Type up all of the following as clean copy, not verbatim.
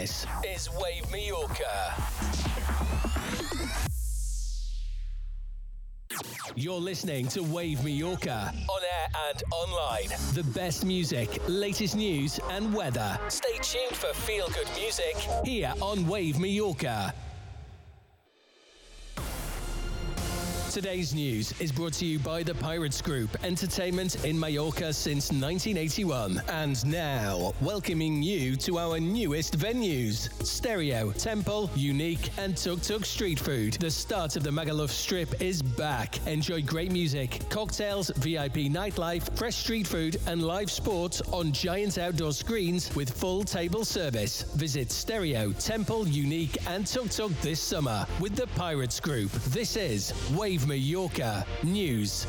This is Wave Mallorca. You're listening to Wave Mallorca, on air and online. The best music, latest news and weather. Stay tuned for feel-good music here on Wave Mallorca. Today's news is brought to you by the Pirates Group, entertainment in Mallorca since 1981. And now, welcoming you to our newest venues. Stereo, Temple, Unique and Tuk Tuk Street Food. The start of the Magaluf Strip is back. Enjoy great music, cocktails, VIP nightlife, fresh street food and live sport on giant outdoor screens with full table service. Visit Stereo, Temple, Unique and Tuk Tuk this summer with the Pirates Group. This is Wave Mallorca News.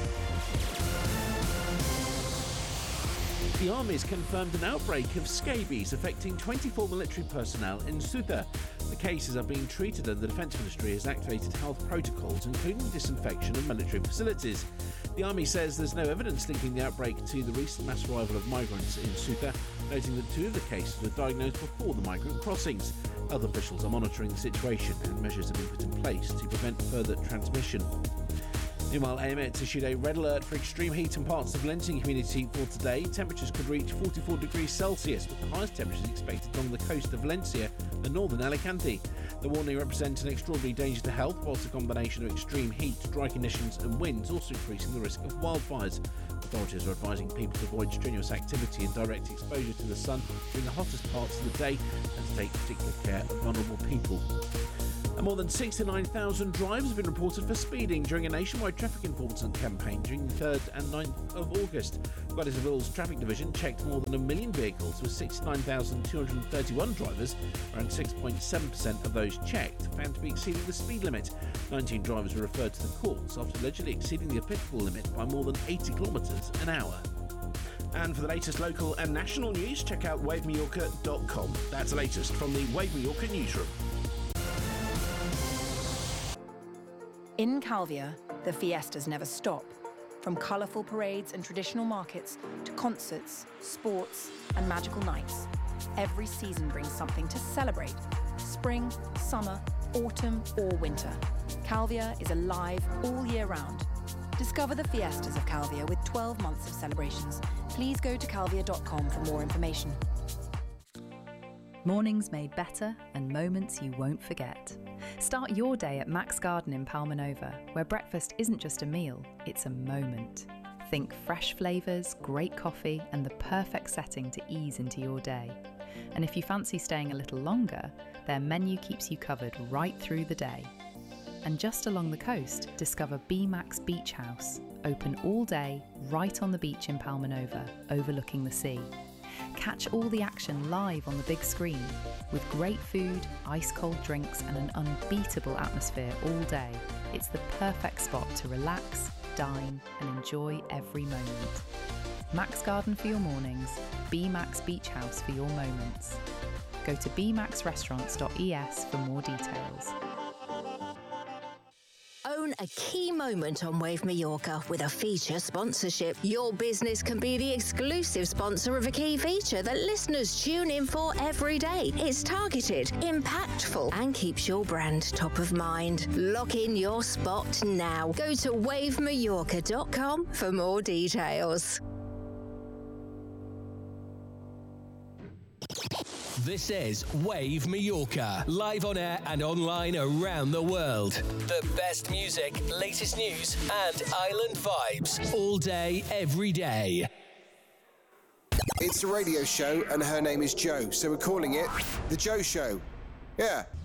The Army's confirmed an outbreak of scabies affecting 24 military personnel in Ceuta. The cases are being treated and the Defence Ministry has activated health protocols, including disinfection of military facilities. The Army says there's no evidence linking the outbreak to the recent mass arrival of migrants in Ceuta, noting that 2 of the cases were diagnosed before the migrant crossings. Health officials are monitoring the situation and measures have been put in place to prevent further transmission. Meanwhile, AMET issued a red alert for extreme heat in parts of the Valencian community for today. Temperatures could reach 44 degrees Celsius, with the highest temperatures expected along the coast of Valencia and northern Alicante. The warning represents an extraordinary danger to health, whilst a combination of extreme heat, dry conditions and winds also increasing the risk of wildfires. Authorities are advising people to avoid strenuous activity and direct exposure to the sun during the hottest parts of the day and to take particular care of vulnerable people. And more than 69,000 drivers have been reported for speeding during a nationwide traffic enforcement campaign during the 3rd and 9th of August. Guardia Civil's Traffic Division checked more than 1 million vehicles with 69,231 drivers. Around 6.7% of those checked found to be exceeding the speed limit. 19 drivers were referred to the courts after allegedly exceeding the applicable limit by more than 80 kilometres an hour. And for the latest local and national news, check out wavemallorca.com. That's the latest from the Wave Mallorca newsroom. In Calvia, the fiestas never stop. From colourful parades and traditional markets to concerts, sports and magical nights. Every season brings something to celebrate. Spring, summer, autumn or winter. Calvia is alive all year round. Discover the fiestas of Calvia with 12 months of celebrations. Please go to calvia.com for more information. Mornings made better and moments you won't forget. Start your day at Max Garden in Palma Nova, where breakfast isn't just a meal, it's a moment. Think fresh flavours, great coffee and the perfect setting to ease into your day. And if you fancy staying a little longer, their menu keeps you covered right through the day. And just along the coast, discover B-Max Beach House, open all day right on the beach in Palma Nova, overlooking the sea. Catch all the action live on the big screen, with great food, ice-cold drinks and an unbeatable atmosphere all day. It's the perfect spot to relax, dine and enjoy every moment. Max Garden for your mornings, B-Max Beach House for your moments. Go to bmaxrestaurants.es for more details. Own a key moment on Wave Mallorca with a feature sponsorship. Your business can be the exclusive sponsor of a key feature that listeners tune in for every day. It's targeted, impactful, and keeps your brand top of mind. Lock in your spot now. Go to wavemallorca.com for more details. This is Wave Mallorca, live on air and online around the world. The best music, latest news and island vibes, all day, every day. It's a radio show and her name is Jo, so we're calling it The Jo Show. Yeah.